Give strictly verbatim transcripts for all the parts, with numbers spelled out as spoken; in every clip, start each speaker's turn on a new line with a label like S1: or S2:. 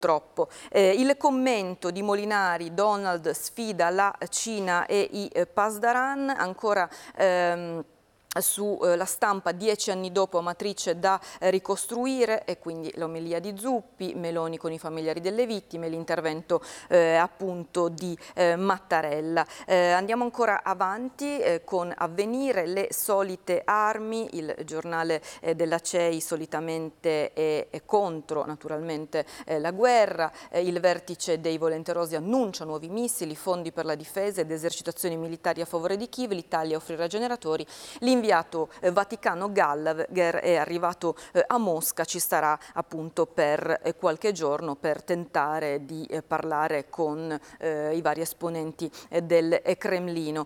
S1: Troppo. Eh, il commento di Molinari: Donald sfida la Cina e i eh, Pasdaran, ancora ehm, sulla Stampa, dieci anni dopo Amatrice da eh, ricostruire, e quindi l'omelia di Zuppi, Meloni con i familiari delle vittime, l'intervento eh, appunto di eh, Mattarella. Eh, andiamo ancora avanti eh, con Avvenire, le solite armi, il giornale eh, della C E I solitamente è, è contro naturalmente eh, la guerra, eh, il vertice dei volenterosi annuncia nuovi missili, fondi per la difesa ed esercitazioni militari a favore di Kiev, l'Italia offrirà generatori. L'inviato eh, Vaticano Gallagher è arrivato eh, a Mosca, ci starà appunto per eh, qualche giorno per tentare di eh, parlare con eh, i vari esponenti eh, del eh, Cremlino.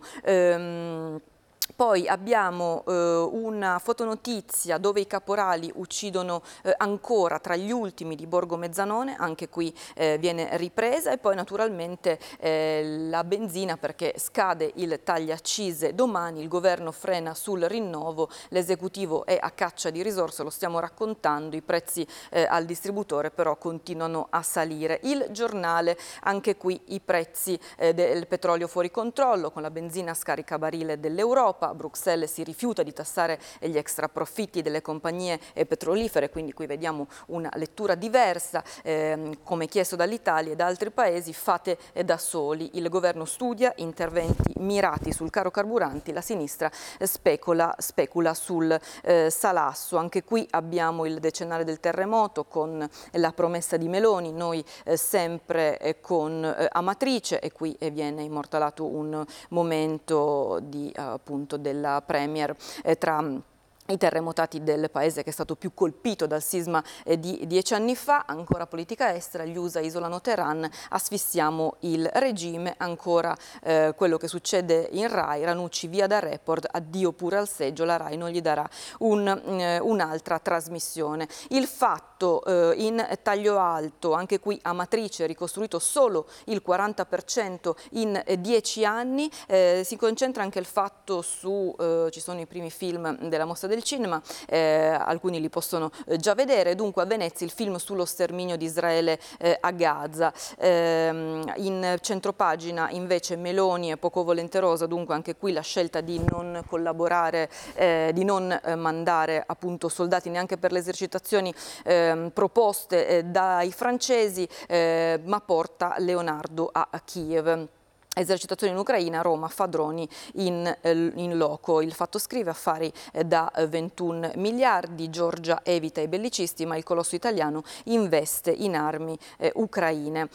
S1: Ehm, Poi abbiamo eh, una fotonotizia dove i caporali uccidono eh, ancora tra gli ultimi di Borgo Mezzanone, anche qui eh, viene ripresa, e poi naturalmente eh, la benzina perché scade il tagliaccise domani, il governo frena sul rinnovo, l'esecutivo è a caccia di risorse, lo stiamo raccontando, i prezzi eh, al distributore però continuano a salire. Il giornale, anche qui i prezzi eh, del petrolio fuori controllo, con la benzina scaricabarile dell'Europa. Bruxelles si rifiuta di tassare gli extra profitti delle compagnie petrolifere, quindi qui vediamo una lettura diversa, ehm, come chiesto dall'Italia e da altri paesi, fate da soli. Il governo studia interventi mirati sul caro carburanti, la sinistra specula, specula sul eh, salasso. Anche qui abbiamo il decennale del terremoto con la promessa di Meloni, noi eh, sempre eh, con eh, Amatrice, e qui eh, viene immortalato un momento di eh, appunto della Premier eh, tra i terremotati del paese che è stato più colpito dal sisma eh, di dieci anni fa. Ancora politica estera, gli U S A isolano Teheran, asfissiamo il regime, ancora eh, quello che succede in Rai, Ranucci via da Report, addio pure al seggio, la Rai non gli darà un, eh, un'altra trasmissione. Il Fatto eh, in taglio alto, anche qui Amatrice, ricostruito solo il quaranta per cento in eh, dieci anni, eh, si concentra anche il Fatto su, eh, ci sono i primi film della mostra del del cinema, eh, alcuni li possono eh, già vedere. Dunque a Venezia il film sullo sterminio di Israele eh, a Gaza. Eh, in centropagina invece Meloni è poco volenterosa, dunque anche qui la scelta di non collaborare, eh, di non eh, mandare appunto soldati neanche per le esercitazioni eh, proposte eh, dai francesi, eh, ma porta Leonardo a, a Kiev. Esercitazioni in Ucraina, Roma fa droni in, in loco. Il Fatto scrive affari da ventuno miliardi, Giorgia evita i bellicisti ma il colosso italiano investe in armi eh, ucraine.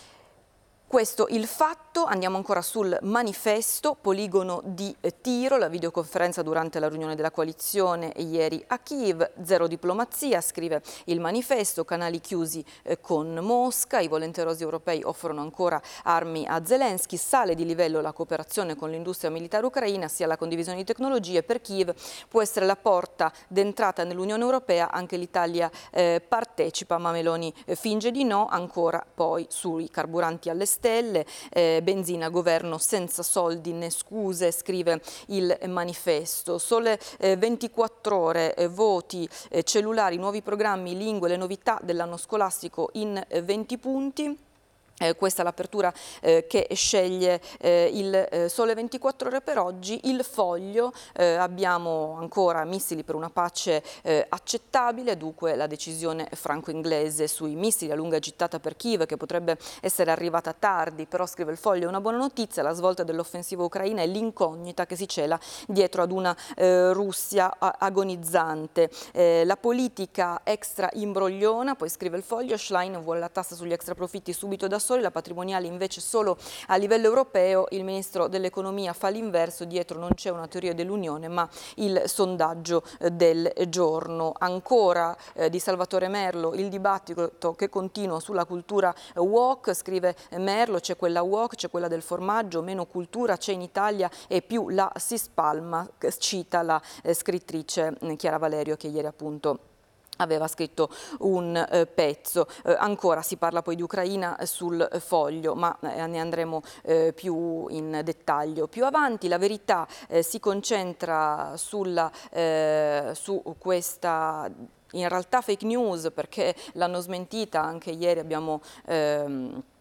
S1: Questo il Fatto. Andiamo ancora sul Manifesto, poligono di tiro, la videoconferenza durante la riunione della coalizione ieri a Kiev, zero diplomazia, scrive il Manifesto, canali chiusi eh, con Mosca, i volenterosi europei offrono ancora armi a Zelensky, sale di livello la cooperazione con l'industria militare ucraina, sia la condivisione di tecnologie, per Kiev può essere la porta d'entrata nell'Unione Europea, anche l'Italia eh, partecipa, ma Meloni eh, finge di no. Ancora poi sui carburanti alle stelle, eh, benzina, governo senza soldi né scuse, scrive il Manifesto. Sole eh, ventiquattro ore, eh, voti, eh, cellulari, nuovi programmi, lingue, le novità dell'anno scolastico in eh, venti punti. Eh, questa è l'apertura eh, che sceglie eh, il eh, Sole ventiquattro Ore per oggi. Il Foglio, eh, abbiamo ancora missili per una pace eh, accettabile, dunque la decisione franco-inglese sui missili a lunga gittata per Kiev, che potrebbe essere arrivata tardi, però scrive il Foglio è una buona notizia, la svolta dell'offensiva ucraina è l'incognita che si cela dietro ad una eh, Russia agonizzante. Eh, la politica extra imbrogliona, poi scrive il Foglio, Schlein vuole la tassa sugli extra profitti subito da solo, la patrimoniale invece solo a livello europeo, il ministro dell'economia fa l'inverso, dietro non c'è una teoria dell'Unione ma il sondaggio del giorno. Ancora eh, di Salvatore Merlo il dibattito che continua sulla cultura woke, scrive Merlo, c'è quella woke, c'è quella del formaggio, meno cultura c'è in Italia e più la si spalma, cita la eh, scrittrice Chiara Valerio che ieri appunto aveva scritto un eh, pezzo. Eh, ancora si parla poi di Ucraina eh, sul Foglio, ma eh, ne andremo eh, più in dettaglio più avanti. La Verità eh, si concentra sulla, eh, su questa in realtà fake news perché l'hanno smentita, anche ieri abbiamo ehm,